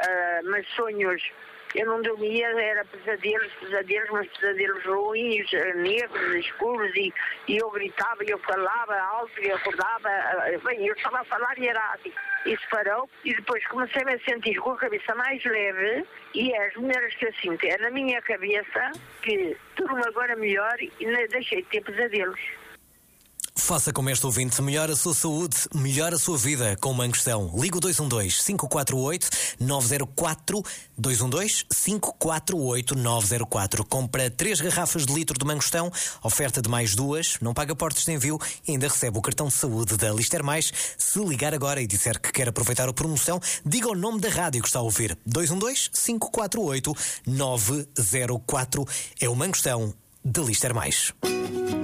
mas sonhos. Eu não dormia, era pesadelos, mas pesadelos ruins, negros, escuros, e eu gritava, eu falava alto, e acordava, bem, eu estava a falar e era assim. Isso parou, e depois comecei-me a sentir com a cabeça mais leve, e as mulheres que eu sinto é na minha cabeça, que tudo agora melhor, e deixei de ter pesadelos. Faça como este ouvinte, melhora a sua saúde, melhora a sua vida com Mangostão. Liga o 212-548-904, 212-548-904. Compra 3 garrafas de litro de Mangostão, oferta de mais 2, não paga portos de envio e ainda recebe o cartão de saúde da Lister Mais. Se ligar agora e disser que quer aproveitar a promoção, diga o nome da rádio que está a ouvir. 212-548-904. É o Mangostão da Lister Mais.